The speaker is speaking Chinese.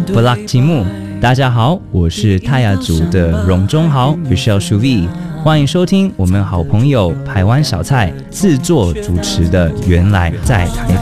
布拉吉木。大家好，我是泰雅族的荣中豪 Michelle Shuvi， 欢迎收听我们好朋友台湾小菜制作主持的《原来在台北》。